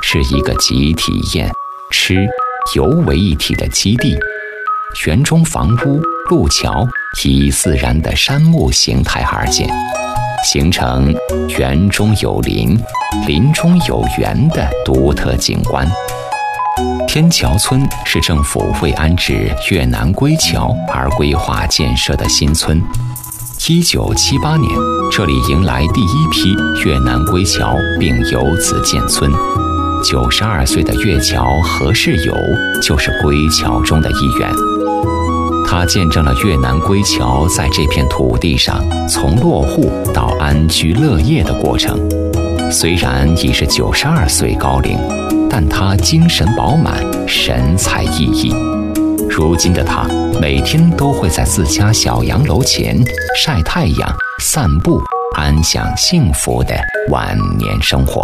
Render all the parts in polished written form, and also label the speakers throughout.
Speaker 1: 是一个集体堰、吃、游为一体的基地。园中房屋、路桥以自然的杉木形态而建，形成园中有林、林中有园的独特景观。天桥村是政府为安置越南归侨而规划建设的新村。1978年，这里迎来第一批越南归侨，并由此建村。92岁的越侨何世友就是归侨中的一员。他见证了越南归侨在这片土地上从落户到安居乐业的过程。虽然已是92岁高龄，但他精神饱满，神采奕奕。如今的他每天都会在自家小洋楼前晒太阳、散步，安享幸福的晚年生活。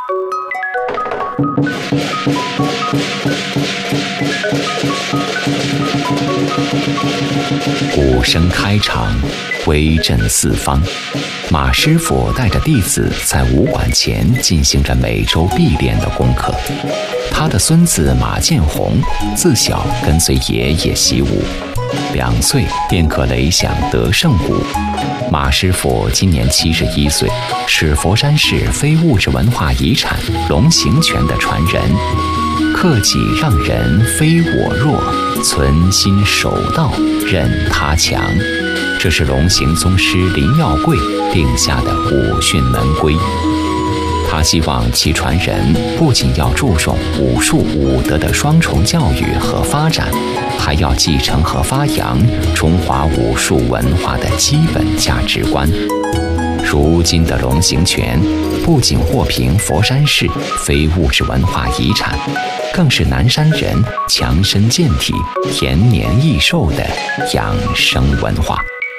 Speaker 1: 鼓声开场，威震四方。马师傅带着弟子在武馆前进行着每周必练的功课。他的孙子马建宏自小跟随爷爷习武，2岁便可擂响德胜鼓。马师傅今年71岁，是佛山市非物质文化遗产龙形拳的传人。克己让人非我弱，存心守道任他强，这是龙形宗师林耀贵定下的武训门规。他希望其传人不仅要注重武术武德的双重教育和发展，还要继承和发扬中华武术文化的基本价值观。如今的龙形拳不仅获评佛山市非物质文化遗产，更是南山人强身健体、延年益寿的养生文化。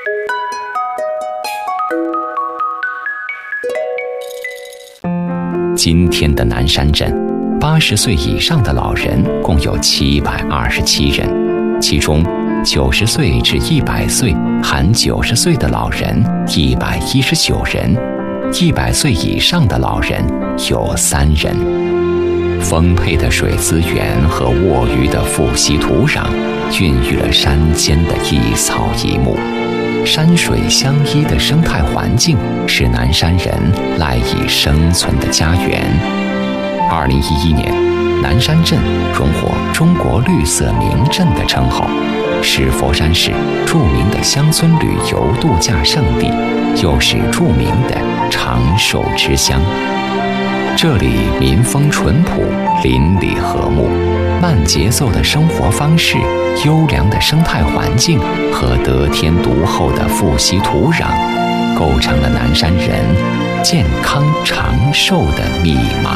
Speaker 1: 今天的南山镇，80岁以上的老人共有727人，其中90岁至100岁含90岁的老人119人，100岁以上的老人有3人。丰沛的水资源和沃鱼的富硒土壤，孕育了山间的一草一木。山水相依的生态环境是南山人赖以生存的家园。2011年，南山镇荣获中国绿色名镇的称号，是佛山市著名的乡村旅游度假胜地，又是著名的长寿之乡。这里民风淳朴，邻里和睦，慢节奏的生活方式，优良的生态环境和得天独厚的富硒土壤，构成了南山人健康长寿的密码。